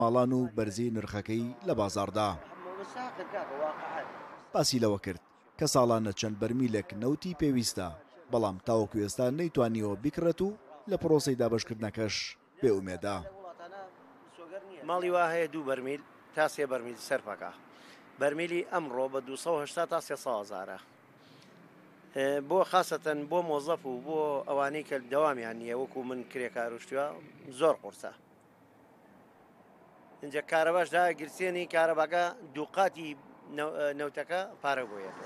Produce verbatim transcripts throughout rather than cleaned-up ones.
ماڵان و بەرزی نرخەکەی لە بازاردا باسی لەوە کرد کە ساڵانە چەند بەرمیلێک نەوتی پێویستە بەڵام تاوەکو ئێستا نەیتوانیەوە بیکڕێت و لە پرۆسەی دابەشکردنەکەش بێئومێدە. ماڵی وا هەیە دوو بەرمیل تا سێ بەرمیل سەرپەکە بەرمیلی ئەمڕۆ بە دووسە و هەشتا تا سێسە هەزارە بۆ خاستەن بۆ مۆزەف و بۆ ئەوانەی کە دەوامیان نییە وەکو من کرێکار وشتووە زۆر قورسە. اینجا کارەباشدا گرسێنی کارەباکە دووقاتی نەوتەکە پارە بۆیێتەوە.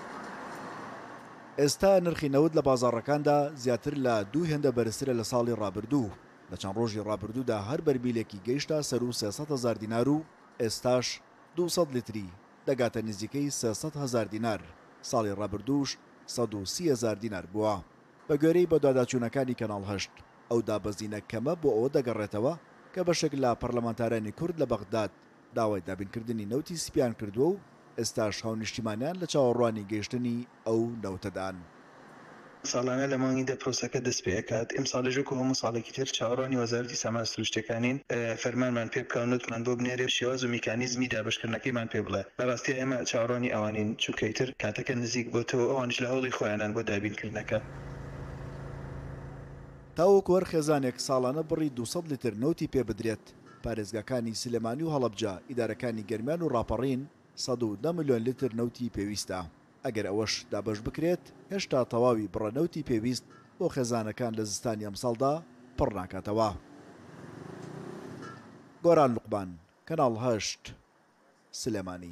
ئێستا نرخی نەوت لە بازاڕەکاندا زیاتر لە دوو هێندە بەرزترە لە ساڵی ڕابردوو. لە چەند ڕۆژی ڕابردوودا هەر بەرمیلێکی گەیشتە سەر و سێسەد هەزار دینار و ئێستاش دووسەد لیتری دەگاتە نزیکەی سێسەد هەزار دینار. ساڵی ڕابردووش سەد و سی هەزار دینار بووە. بە گوێرەی بە داداچوونەکانی کەناڵ هەشت ئەو دابەزینە کەمە بۆ ئەوە دەگەڕێتەوە کە بەشێک لە پەرلەمانتارانی کورد لە بەغداد داوای دابینکردنی نەوتی سپیان کردووە و ئێستاش خاونیشتیمانیان لە چاوەڕوانی گەیشتنی ئەو نەوتەدان. ساڵانە لە مانگی دە پرۆسەکە دەست پێکات ئەم ساڵێژە و هەموو ساڵێکی تر چاوەڕوانی وەزارەتی سەما سروشتەکانین فەرمانمان پێ بکەونوتمان بۆ بنێرێ شێواز و میکانیزمی دابشکردنەکەیمان پێ بڵێ بەڕاستی ئێمە چاوەڕوانی ئەوانین چونکەی تر کاتەکە نزیک بۆتەوە ئەوانش لە هەوڵی خۆیانان بۆ دابینکردنەکە. تاوەکو وەر خێزانێک ساڵانە بڕی دووسەد لیتر نەوتی پێ بدرێت. پارێزگاکانی سلێمانی و هەڵەبجە ئیدارەکانی گەرمیان و ڕاپەڕین سەد و دە ملیۆن لیتر نەوتی پێویستە. ئەگەر ئەوەش دابەش بکرێت هێشتا تەواوی بڕەنەوتی پێویست بۆ خێزانەکان لە زستانی ئەمساڵدا پڕ ناکاتەوە. گۆران لوقمان کەناڵ هەشت سلێمانی.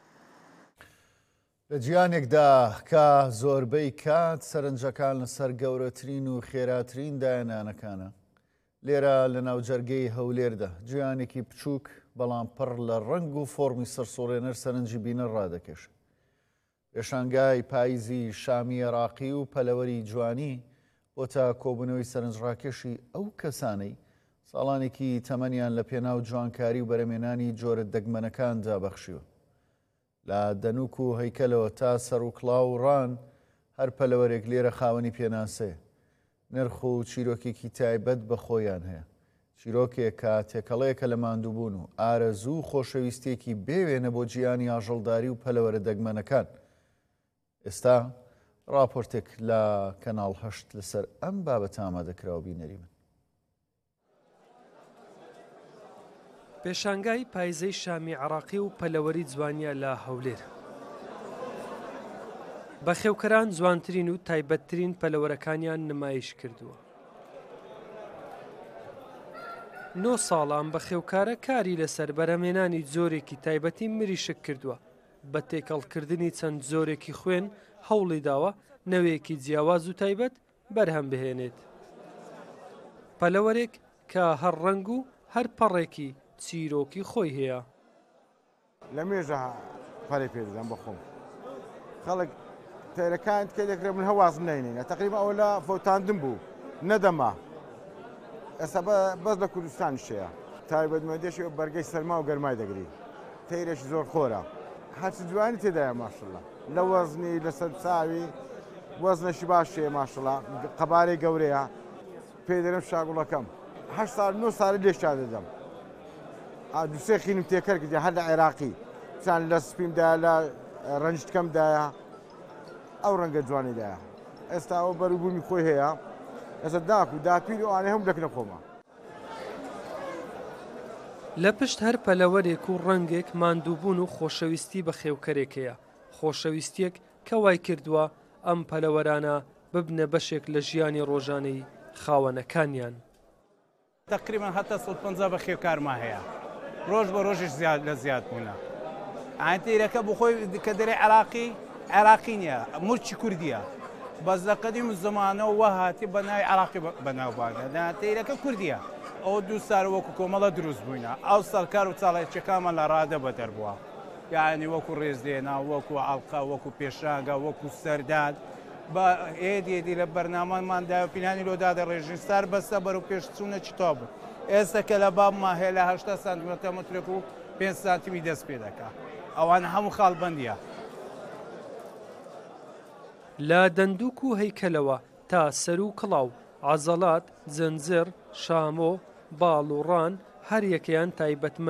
لە جیانێکدا کە زۆربەی کات سەرنجەکان لەسەر گەورەترین و خێراترین دایانانەکانە لێرە لە ناوجەرگەی هەولێردا جیانێکی بچووک بەڵام پڕ لە ڕنگ و فۆرمی سەرسوڕێنەر سەرنجی بینە ڕادەکێش. پێشانگای پاییزی شامی عێراقی و پەلەوەری جوانی بۆ تا کۆبوونەوەی سەرنجڕاکێشی ئەو کەسانەی ساڵانێکی تەمەنیان لە پێناو جوانکاری و بەرەمێنانی جۆرە دەگمەنەکاندا بەخشیوە. لە دەنووک و هەیکەلەوە تا سەر و کڵاو و ڕان هەر پەلەوەرێک لێرە خاوەنی پێناسێ نرخ و چیرۆکێکی تایبەت بە خۆیان هەیە. چیرۆکێک کە تێکەڵەیەکە لە ماندووبوون و ئارەزوو خۆشەویستێکی بێوێنە بۆ جیانی ئاژەڵداری و پەلەوەرە دەگمەنەکان. ئێستا راپۆرتێک لە کەناڵ هەشت لەسەر ئەم بابەت ئامادەکراوە بینەری من. پێشانگای پایزەی شامی عێراقی و پەلەوەری جوانیە لە هەولێر. بەخێوکەران جوانترین و تایبەتترین پەلەوەرەکانیان نمایش کردووە. نۆ ساڵان بەخێوکارە کاری لەسەر بەرەمێنانی جۆرێکی تایبەتی مریشک کردووە. بە تێکەڵکردنی چەند جۆرێکی خوێن هەوڵی داوە نەوەیەکی جیاواز و تایبەت بەرهەم بهێنێت. پەلەوەرێک کە هەر ڕەنگ و هەر پەڕێکی چیرۆکی خۆی هەیە. لە مێژە پەرێ پێدەدەم بە خۆم خەڵک تێرەکان کە دەکرێت من هەوازم نینێنە تقریبا ئەوە لە فۆتاندم بوو نەدەما ئێستا بەس لە کوردستان شەیە تایبەتمەندێشی بەرگەی سەرما و گەرمای دەگری تەیرێکی زۆر خۆرە هەرچی جوانی تێدایە ماشڵە لە وەزنی لەسەر چاوی وەزنەشی باشێ ماشڵە قەبارەی گەورەیە پێی دەرم شاگوڵەکەم هەشت ساڵ نۆ ساڵی لێشا دەدەم دووسێ خینم تێکەر کردی هەر لە عێراقی چان لە سپیمدا لە ڕەنجتکەمدایە ئەو ڕەنگە جوانیدایە ئێستا ئەوە بەروبوومی خۆی هەیە ئێستا داک و داپیر و ئانێ هەم دەکنە خۆمە. لە پشت هەر پەلەوەرێک و ڕەنگێک ماندووبوون و خۆشەویستی بە خێوکەرێکەیە خۆشەویستیەک کە وای کردووە ئەم پەلەوەرانە ببنە بەشێک لە ژیانی ڕۆژانەی خاوەنەکانیان. تقریبا هەتا سەد و پەنجا بە خێوکارما هەیە ڕۆژ بە ڕۆژش زیاد لە زیاد بوونە ئاینتیرەکە بۆ خۆی کە دەرێ عێراقی عێراقی نییە مورچی کوردیە بەس لە قەدیم زمانەوە وە هاتی بە ناوی عێراقی بەناوبانە تیرەکە کوردیە ئەو دوو سار وەکو کۆمەڵە دروست بووینە ئەو سەرکار و چاڵێکیەکانمان لە ڕادە بەدەر بووە یعنی وەکو ڕێزدێنا وەکو ئاڵقا وەکو پێشانگە وەکو سەرداد بە ئێدێدی لە بەرنامەماندا پینانی لۆدادە ڕێژی سار بەسە بەرەو پێشچوونە چتۆ بوو ئێستا کە لە بابما هەیە لە هەشتا سانتیمەتر مترێک و پێنج سانتیمی دەست پێ دەکا ئەوان هەموو خاڵبەندیە. لە دەندووک و هەیکەلەوە تا سەر و کڵاو عەزەڵات جەنجەر شامۆ باڵ و ڕان هەر یەکەیان تایبەتمە